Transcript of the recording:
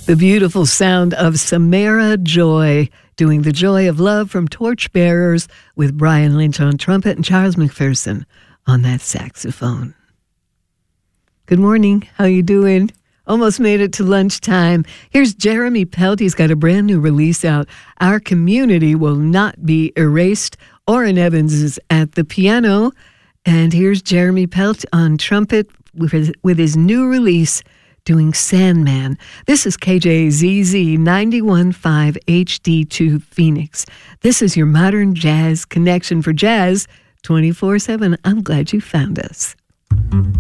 The beautiful sound of Samara Joy doing The Joy of Love from Torchbearers with Brian Lynch on trumpet and Charles McPherson on that saxophone. Good morning. How you doing? Almost made it to lunchtime. Here's Jeremy Pelt. He's got a brand new release out. Our Community Will Not Be Erased. Orrin Evans is at the piano. And here's Jeremy Pelt on trumpet with his new release, doing Sandman. This is KJZZ 91.5 HD2 Phoenix. This is your modern jazz connection for jazz 24/7. I'm glad you found us.